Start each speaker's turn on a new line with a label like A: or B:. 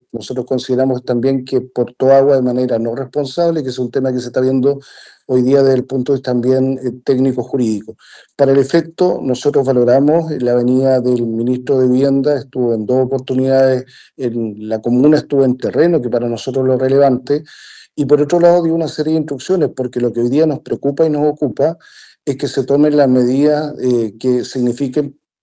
A: nosotros consideramos también que portó agua de manera no responsable, que es un tema que se está viendo hoy día desde el punto de vista también técnico-jurídico. Para el efecto, nosotros valoramos la venida del ministro de Vivienda, estuvo en 2 oportunidades en la comuna, estuvo en terreno, que para nosotros es lo relevante, y por otro lado dio una serie de instrucciones, porque lo que hoy día nos preocupa y nos ocupa es que se tomen las medidas que signifiquen